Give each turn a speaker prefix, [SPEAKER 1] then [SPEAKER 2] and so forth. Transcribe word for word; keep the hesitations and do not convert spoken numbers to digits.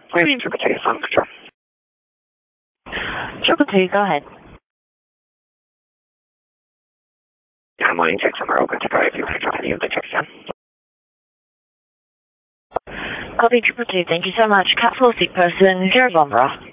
[SPEAKER 1] Waiting Triple T, Sun Control.
[SPEAKER 2] Triple T, go ahead.
[SPEAKER 1] Yeah, morning checks are open to go if you picked up any of the checks, yeah?
[SPEAKER 2] Copy Triple T, thank you so much. Cat four sick person, zero Bombra.